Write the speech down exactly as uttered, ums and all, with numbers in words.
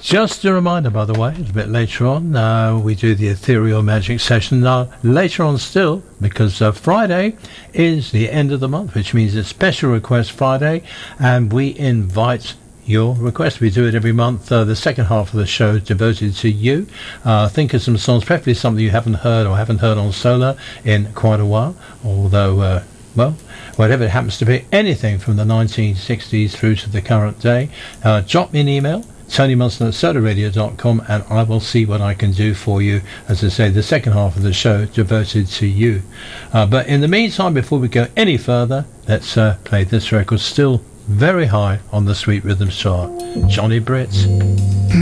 Just a reminder, by the way, a bit later on, uh, we do the Ethereal Magic session. Now, later on still, because uh, Friday is the end of the month, which means it's Special Request Friday, and we invite your request. We do it every month. Uh, the second half of the show is devoted to you. Uh, think of some songs, preferably something you haven't heard or haven't heard on Solar in quite a while, although... Uh, well, whatever it happens to be, anything from the nineteen sixties through to the current day, uh, drop me an email, Tony Munson at solar radio dot com, and I will see what I can do for you. As I say, the second half of the show devoted to you. Uh, but in the meantime, before we go any further, let's uh, play this record, still very high on the Sweet Rhythms chart. Johnny Britt.